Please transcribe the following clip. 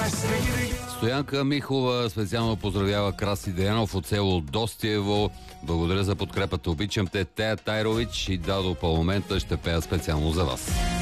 Стоянка Михова специално поздравява Краси Деянов от село Достиево. Благодаря за подкрепата. Обичам те. Тея Тайрович и Дадо по момента ще пея специално за вас.